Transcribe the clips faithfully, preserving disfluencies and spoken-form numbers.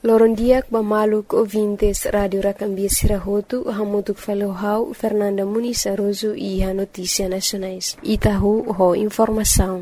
Lorondiak Bamaluk ouvintes Rádio Racambia Sirahotu, Hamutuk Falohau, Fernanda Muniz Aroso e a Notícia Nacionais. Itahu, ho informação.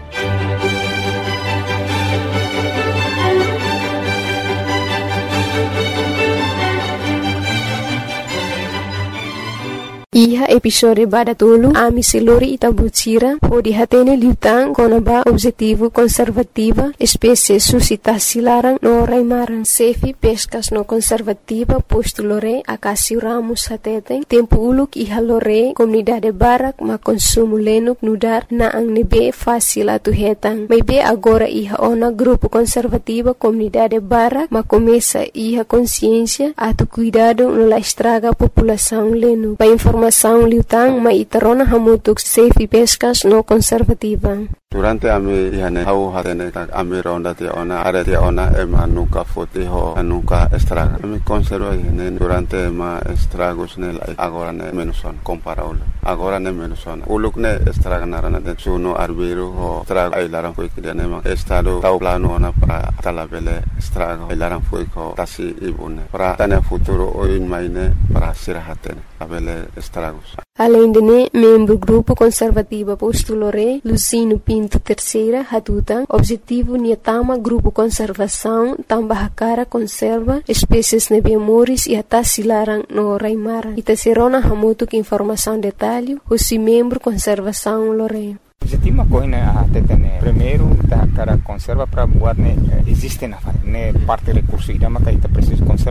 Iha episode badatulu ami silori itabutira ho dihatene liutang konaba objetivo conservativa espécie suscitasi larang no raimaran sefi pescas no conservativa postulore akasi ramus hateten tempo uluk iha lore comunidade barak ma consumo lenuk nudar na ang nebe fácil atu hetang maybe agora iha ona grupo conservativa comunidade barak ma começa iha consciência atu cuidado no la estraga população lenu pa informação liutang ma itarona hamutuk safe pescas no conservativa. Durante ami ihane hau hatene ami ronda te ona are te ona ema nuka fote ho nuka estraga. Ami conserva ihane durante ema estragos ne agora ne menuson comparable. Agora ne menuson. Uluk ne estraga narana de suno arbiro ho estraga ai laran foi que ne ma estado tau plano ona para talabele estraga ai laran foi ko tasi ibune. Para tane futuro o in maine para sirahatene abele estragos. Além de ne, membro grupo conservativa postulore Lucino Pinto Terceira Hatutan, objetivo niatama grupo conservação tambah cara conserva espécies nebiamoris e atasilarang no raimara. Itaserona hamutuk informação detalhe, o membro conservação lore. Objetivo uma coisa a tetene. Primeiro, da cara conserva para buat ne existe na ne parte recurso irama que ita preciso conserva